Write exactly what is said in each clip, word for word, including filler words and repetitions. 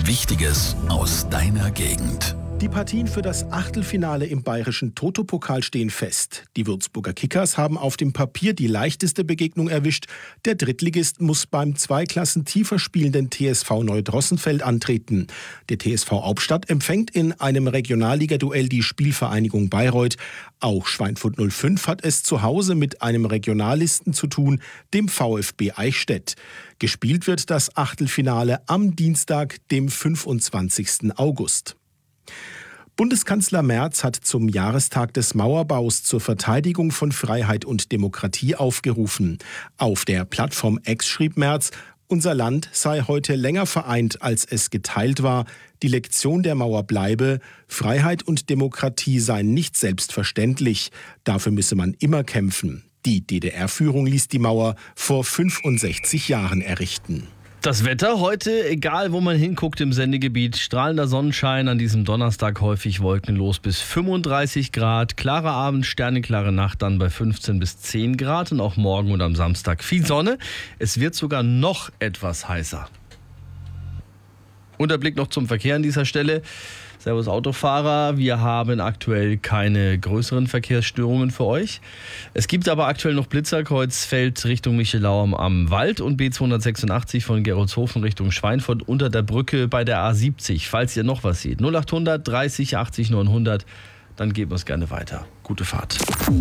Wichtiges aus deiner Gegend. Die Partien für das Achtelfinale im bayerischen Toto-Pokal stehen fest. Die Würzburger Kickers haben auf dem Papier die leichteste Begegnung erwischt. Der Drittligist muss beim zwei Klassen tiefer spielenden T S V Neudrossenfeld antreten. Der T S V Hauptstadt empfängt in einem Regionalliga-Duell die Spielvereinigung Bayreuth. Auch Schweinfurt null fünf hat es zu Hause mit einem Regionallisten zu tun, dem VfB Eichstätt. Gespielt wird das Achtelfinale am Dienstag, dem fünfundzwanzigsten August. Bundeskanzler Merz hat zum Jahrestag des Mauerbaus zur Verteidigung von Freiheit und Demokratie aufgerufen. Auf der Plattform X schrieb Merz, unser Land sei heute länger vereint, als es geteilt war. Die Lektion der Mauer bleibe, Freiheit und Demokratie seien nicht selbstverständlich. Dafür müsse man immer kämpfen. Die D D R-Führung ließ die Mauer vor fünfundsechzig Jahren errichten. Das Wetter heute, egal wo man hinguckt im Sendegebiet, strahlender Sonnenschein an diesem Donnerstag, häufig wolkenlos bis fünfunddreißig Grad, klarer Abend, sternenklare Nacht dann bei fünfzehn bis zehn Grad und auch morgen und am Samstag viel Sonne. Es wird sogar noch etwas heißer. Und der Blick noch zum Verkehr an dieser Stelle. Servus Autofahrer, wir haben aktuell keine größeren Verkehrsstörungen für euch. Es gibt aber aktuell noch Blitzer, Kreuzfeld Richtung Michelau am Wald und B zweihundertsechsundachtzig von Gerolzhofen Richtung Schweinfurt unter der Brücke bei der A siebzig. Falls ihr noch was seht, null achthundert dreißig achtzig neunhundert, dann geben wir es gerne weiter. Gute Fahrt.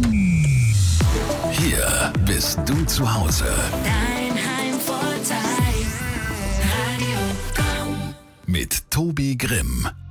Hier bist du zu Hause. Dein Heimvorteil, Radio Komm. Mit Tobi Grimm.